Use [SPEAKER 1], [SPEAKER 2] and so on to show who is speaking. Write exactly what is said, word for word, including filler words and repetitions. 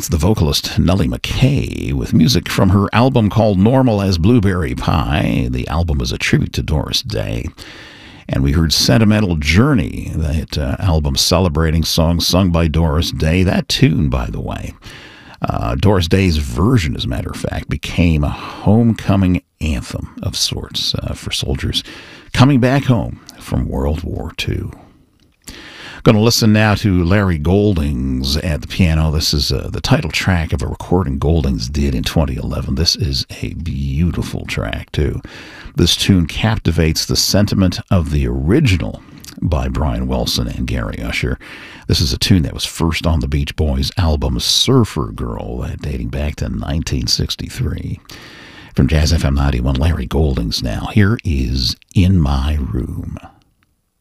[SPEAKER 1] That's the vocalist Nellie McKay with music from her album called Normal as Blueberry Pie. The album was a tribute to Doris Day. And we heard Sentimental Journey, that uh, album celebrating songs sung by Doris Day. That tune, by the way, uh, Doris Day's version, as a matter of fact, became a homecoming anthem of sorts uh, for soldiers coming back home from World War Two. Going to listen now to Larry Goldings at the piano. This is uh, the title track of a recording Goldings did in twenty eleven. This is a beautiful track, too. This tune captivates the sentiment of the original by Brian Wilson and Gary Usher. This is a tune that was first on the Beach Boys album Surfer Girl, uh, dating back to nineteen sixty-three. From Jazz F M ninety-one, Larry Goldings now. Here is In My Room.